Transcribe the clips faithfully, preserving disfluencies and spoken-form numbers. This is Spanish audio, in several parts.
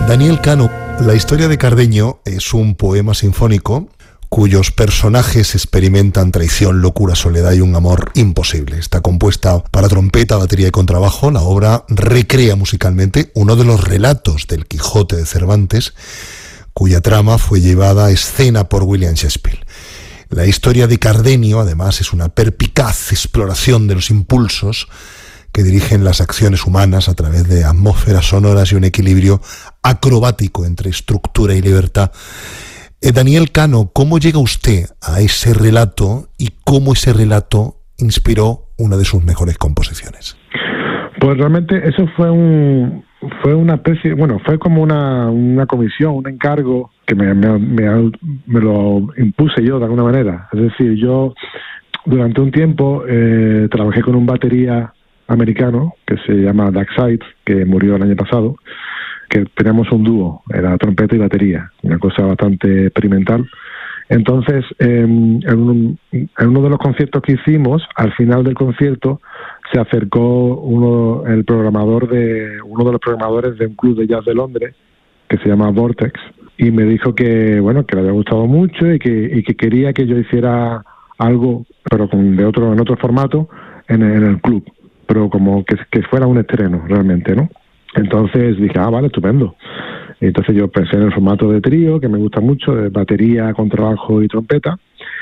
Daniel Cano, la historia de Cardeño es un poema sinfónico cuyos personajes experimentan traición, locura, soledad y un amor imposible. Está compuesta para trompeta, batería y contrabajo. La obra recrea musicalmente uno de los relatos del Quijote de Cervantes, cuya trama fue llevada a escena por William Shakespeare. La historia de Cardenio, además, es una perspicaz exploración de los impulsos que dirigen las acciones humanas a través de atmósferas sonoras y un equilibrio acrobático entre estructura y libertad. Eh, Daniel Cano, ¿cómo llega usted a ese relato y cómo ese relato inspiró una de sus mejores composiciones? Pues realmente eso fue un fue una especie, bueno, fue como una, una comisión, un encargo que me, me, me, me lo impuse yo de alguna manera. Es decir, yo durante un tiempo eh, trabajé con un batería americano que se llama Doug Sides, que murió el año pasado, que teníamos un dúo, era trompeta y batería, una cosa bastante experimental. Entonces, eh, en, un, en uno de los conciertos que hicimos, al final del concierto, se acercó uno, el programador de uno de los programadores de un club de jazz de Londres, que se llama Vortex, y me dijo que, bueno, que le había gustado mucho y que, y que quería que yo hiciera algo, pero con, de otro, en otro formato, en, en el club, pero como que, que fuera un estreno realmente, ¿no? Entonces dije, ah, vale, estupendo. Y entonces yo pensé en el formato de trío, que me gusta mucho, de batería, contrabajo y trompeta.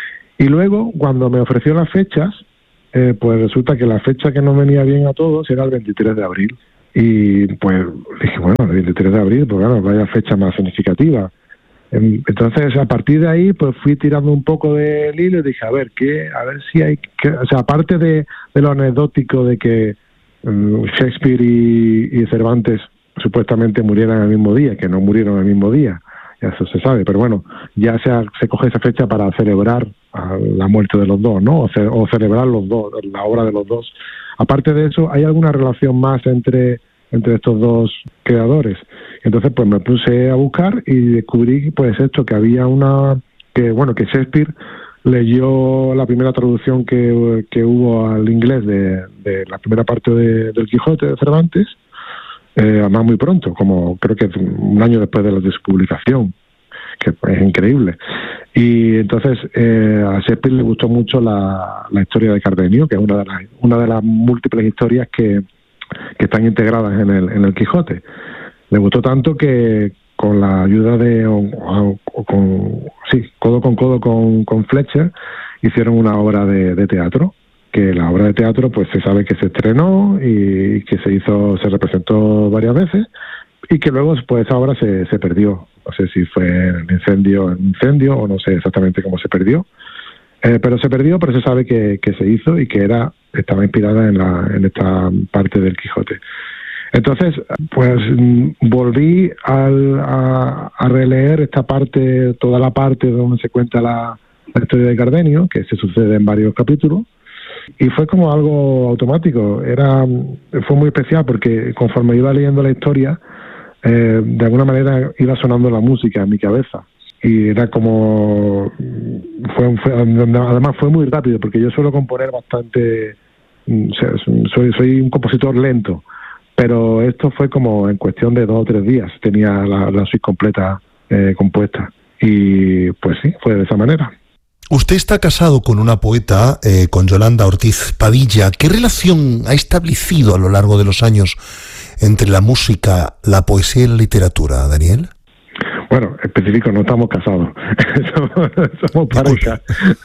Y luego, cuando me ofreció las fechas, eh, pues resulta que la fecha que nos venía bien a todos era el veintitrés de abril. Y pues dije, bueno, el veintitrés de abril, pues claro, vaya fecha más significativa. Entonces, a partir de ahí, pues fui tirando un poco del hilo y dije, a ver, ¿qué? A ver si hay... Que, o sea, aparte de, de lo anecdótico de que Shakespeare y, y Cervantes supuestamente murieran el mismo día, que no murieron el mismo día, ya eso se sabe, pero bueno, ya se, se coge esa fecha para celebrar a la muerte de los dos, ¿no? O, ce, o celebrar los dos, la obra de los dos. Aparte de eso, ¿hay alguna relación más entre, entre estos dos creadores? Entonces, pues me puse a buscar y descubrí, pues esto, que había una, que bueno, que Shakespeare leyó la primera traducción que, que hubo al inglés de, de la primera parte de, del Quijote de Cervantes, eh, además muy pronto, como creo que un año después de, la, de su publicación, que es increíble. Y entonces eh, a Shakespeare le gustó mucho la, la historia de Cardenio, que es una de las, una de las múltiples historias que, que están integradas en el, en el Quijote. Le gustó tanto que con la ayuda de, o, o, o con, sí, codo con codo con, con Fletcher, hicieron una obra de, de teatro, que la obra de teatro pues se sabe que se estrenó y que se hizo, se representó varias veces, y que luego pues esa obra se, se perdió. No sé si fue en incendio, en incendio, o no sé exactamente cómo se perdió, eh, pero se perdió, pero se sabe que, que se hizo y que era, estaba inspirada en, la, en esta parte del Quijote. Entonces, pues volví al, a, a releer esta parte, toda la parte donde se cuenta la, la historia de Cardenio, que se sucede en varios capítulos, y fue como algo automático. Era, fue muy especial porque conforme iba leyendo la historia, eh, de alguna manera iba sonando la música en mi cabeza. Y era como, fue, fue, además fue muy rápido, porque yo suelo componer bastante, soy, soy un compositor lento. Pero esto fue como en cuestión de dos o tres días, tenía la, la suite completa eh, compuesta. Y pues sí, fue de esa manera. Usted está casado con una poeta, eh, con Yolanda Ortiz Padilla. ¿Qué relación ha establecido a lo largo de los años entre la música, la poesía y la literatura, Daniel? Bueno, específico, no estamos casados. somos, somos pareja.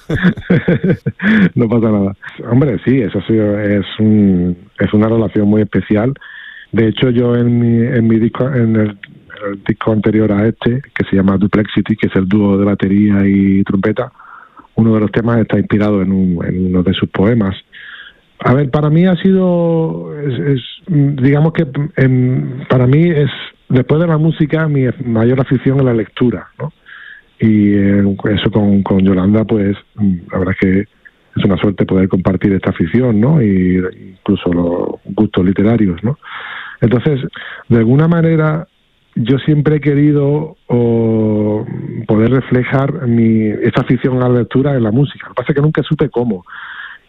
No pasa nada. Hombre, sí, eso sí, es, un, es una relación muy especial. De hecho, yo en mi, en mi disco, en el, el disco anterior a este, que se llama Duplexity, que es el dúo de batería y trompeta, uno de los temas está inspirado en, un, en uno de sus poemas. A ver, para mí ha sido, es, es, digamos que en, para mí es, después de la música, mi mayor afición es la lectura, ¿no? Y eh, eso con, con Yolanda, pues, la verdad es que es una suerte poder compartir esta afición, ¿no? Y incluso los gustos literarios, ¿no? Entonces, de alguna manera, yo siempre he querido o, poder reflejar mi esta afición a la lectura en la música. Lo que pasa es que nunca supe cómo.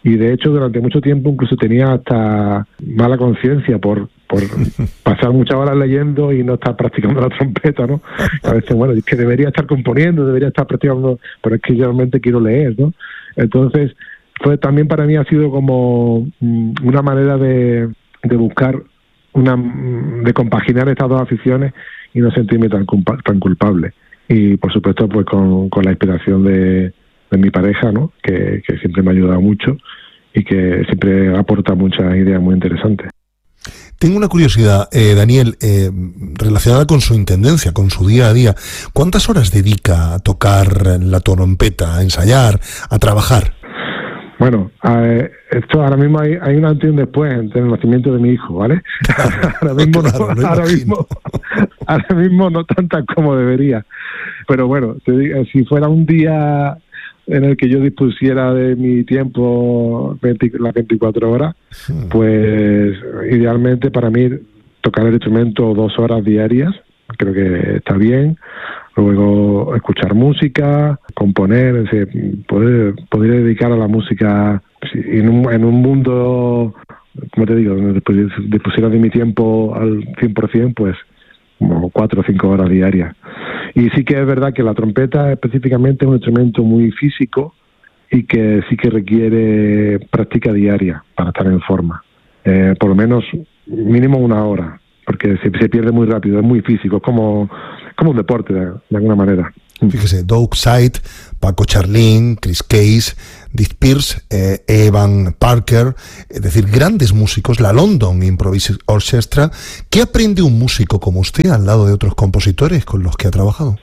y de hecho durante mucho tiempo incluso tenía hasta mala conciencia por por pasar muchas horas leyendo y no estar practicando la trompeta, ¿no? A veces, bueno, es que debería estar componiendo, debería estar practicando, pero es que yo realmente quiero leer, ¿no? Entonces, pues también para mí ha sido como una manera de, de buscar, una de compaginar estas dos aficiones y no sentirme tan, culpa, tan culpable. Y por supuesto, pues con, con la inspiración de, de mi pareja, ¿no? Que, que siempre me ha ayudado mucho y que siempre aporta muchas ideas muy interesantes. Tengo una curiosidad, eh, Daniel, eh, relacionada con su intendencia, con su día a día. ¿Cuántas horas dedica a tocar la trompeta, a ensayar, a trabajar? Bueno, eh, esto ahora mismo hay, hay un antes y un después entre el nacimiento de mi hijo, ¿vale? ahora mismo, claro, no, ahora mismo, ahora mismo no tantas como debería. Pero bueno, te digo, si fuera un día en el que yo dispusiera de mi tiempo veinte, las veinticuatro horas, hmm. pues idealmente para mí tocar el instrumento dos horas diarias, creo que está bien. Luego escuchar música, componer, es decir, poder, poder dedicar a la música en un, en un mundo, como te digo, donde dispusiera de mi tiempo al cien por ciento, pues como cuatro o cinco horas diarias. Y sí que es verdad que la trompeta específicamente es un instrumento muy físico y que sí que requiere práctica diaria para estar en forma. Eh, por lo menos mínimo una hora, porque se, se pierde muy rápido, es muy físico, es como, como un deporte de, de alguna manera. Fíjese, Doug Said, Paco Charlin, Chris Case, Dick Pierce, eh, Evan Parker, es decir, grandes músicos, la London Improvise Orchestra. ¿Qué aprende un músico como usted al lado de otros compositores con los que ha trabajado?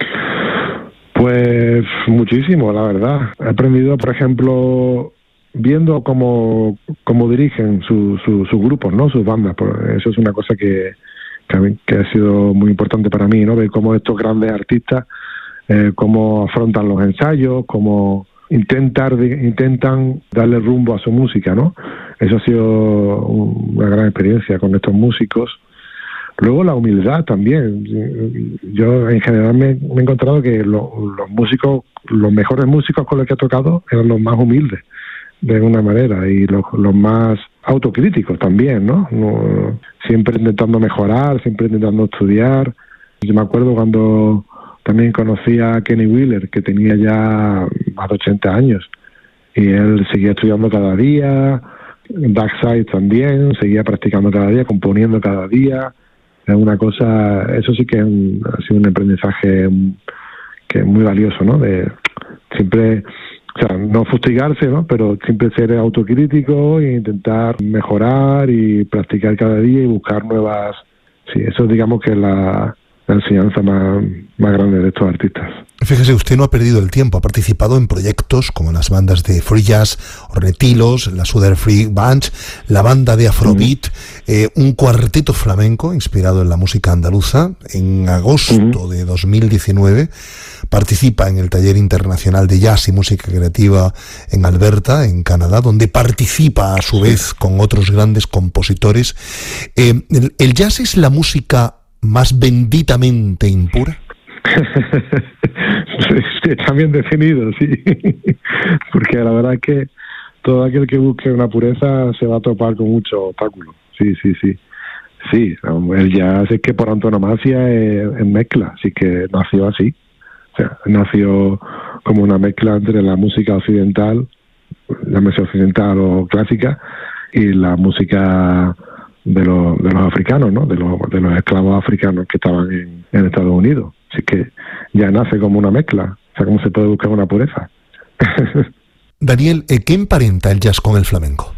Pues muchísimo, la verdad. He aprendido, por ejemplo, viendo cómo, cómo dirigen sus su, su grupos, ¿no? Sus bandas. Eso es una cosa que, que, que ha sido muy importante para mí, ¿no? Ver cómo estos grandes artistas, eh, cómo afrontan los ensayos, cómo intentar, intentan darle rumbo a su música, ¿no? Eso ha sido una gran experiencia con estos músicos. Luego la humildad también. Yo en general me, me he encontrado que lo, los músicos, los mejores músicos con los que he tocado eran los más humildes, de alguna manera, y los, los más autocríticos también, ¿no? ¿no? Siempre intentando mejorar, siempre intentando estudiar. Yo me acuerdo cuando también conocí a Kenny Wheeler, que tenía ya más de ochenta años, y él seguía estudiando cada día. Doug Said también, seguía practicando cada día, componiendo cada día. Es una cosa, eso sí que un, ha sido un aprendizaje que es muy valioso, ¿no? De siempre, o sea, no fustigarse, ¿no? Pero siempre ser autocrítico e intentar mejorar y practicar cada día y buscar nuevas. Sí, eso digamos que es la, la enseñanza más, más grande de estos artistas. Fíjese, usted no ha perdido el tiempo, ha participado en proyectos como las bandas de Free Jazz, Retilos, la Southern Free Bunch, la banda de Afrobeat, uh-huh. eh, un cuarteto flamenco inspirado en la música andaluza. En agosto uh-huh. de dos mil diecinueve participa en el Taller Internacional de Jazz y Música Creativa en Alberta, en Canadá, donde participa a su vez con otros grandes compositores. Eh, ¿el, ¿El jazz es la música más benditamente impura? Está bien definido, sí. Porque la verdad es que todo aquel que busque una pureza se va a topar con muchos obstáculos. Sí, sí, sí. Sí, el jazz es que por antonomasia es, es mezcla, así que nació así. O sea, nació como una mezcla entre la música occidental, la música occidental o clásica, y la música de los, de los africanos, ¿no? De los, de los esclavos africanos que estaban en, en Estados Unidos. Así que ya nace como una mezcla. O sea, ¿cómo se puede buscar una pureza? Daniel, ¿qué emparenta el jazz con el flamenco?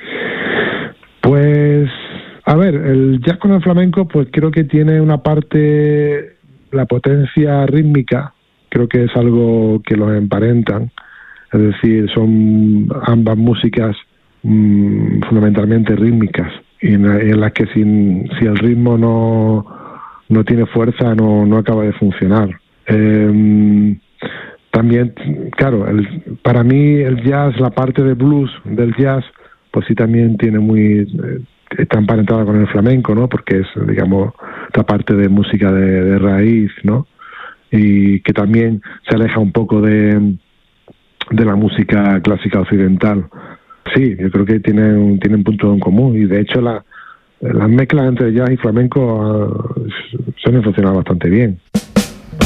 Pues, a ver, el jazz con el flamenco, pues creo que tiene una parte, la potencia rítmica, creo que es algo que los emparentan. Es decir, son ambas músicas mmm, fundamentalmente rítmicas, y en, en las que sin, si el ritmo no... no tiene fuerza, no, no acaba de funcionar. Eh, también, claro, el, para mí el jazz, la parte de blues del jazz, pues sí también tiene muy, eh, está emparentada con el flamenco, ¿no? Porque es, digamos, la parte de música de, de raíz, ¿no? Y que también se aleja un poco de, de la música clásica occidental. sí, yo creo que tienen, tienen puntos en común y de hecho la, las mezclas entre jazz y flamenco uh, suelen funcionar bastante bien.